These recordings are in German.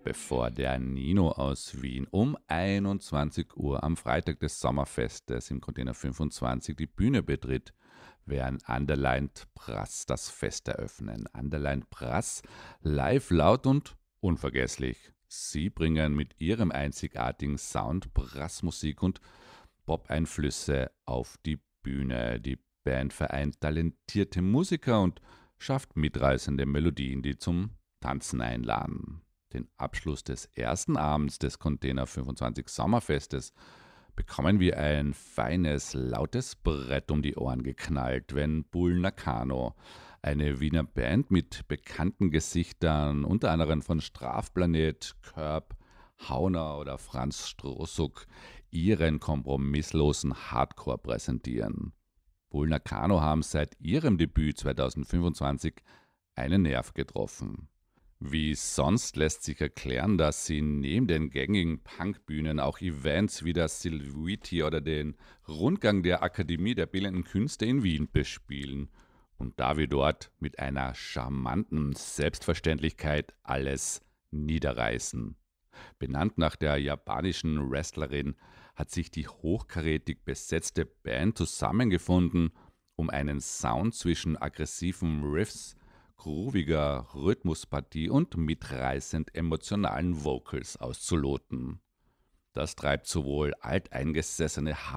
Bevor der Nino aus Wien um 21 Uhr am Freitag des Sommerfestes im Container 25 die Bühne betritt, werden Underlined Brass das Fest eröffnen. Underlined Brass live laut und unvergesslich. Sie bringen mit ihrem einzigartigen Sound Brassmusik und Pop-Einflüsse auf die Bühne. Die Band vereint talentierte Musiker und schafft mitreißende Melodien, die zum Tanzen einladen. Den Abschluss des ersten Abends des Container 25 Sommerfestes bekommen wir ein feines, lautes Brett um die Ohren geknallt, wenn Bull Nakano, eine Wiener Band mit bekannten Gesichtern, unter anderem von Strafplanet, Curb, Hauner oder Franz Strohsuck, ihren kompromisslosen Hardcore präsentieren. Bull Nakano haben seit ihrem Debüt 2025 einen Nerv getroffen. Wie sonst lässt sich erklären, dass sie neben den gängigen Punkbühnen auch Events wie das Silviti oder den Rundgang der Akademie der Bildenden Künste in Wien bespielen und da wir dort mit einer charmanten Selbstverständlichkeit alles niederreißen. Benannt nach der japanischen Wrestlerin hat sich die hochkarätig besetzte Band zusammengefunden, um einen Sound zwischen aggressiven Riffs, grooviger Rhythmuspartie und mitreißend emotionalen Vocals auszuloten. Das treibt sowohl alteingesessene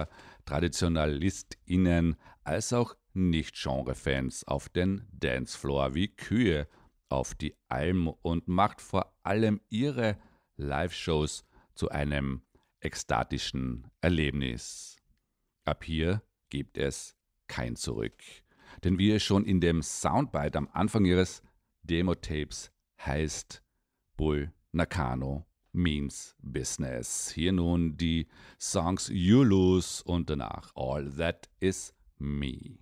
Hardcore-TraditionalistInnen als auch Nicht-Genre-Fans auf den Dancefloor wie Kühe auf die Alm und macht vor allem ihre Live-Shows zu einem ekstatischen Erlebnis. Ab hier gibt es kein Zurück. Denn wie es schon in dem Soundbite am Anfang ihres Demo-Tapes heißt, Bull Nakano means business. Hier nun die Songs You Lose und danach All That Is Me.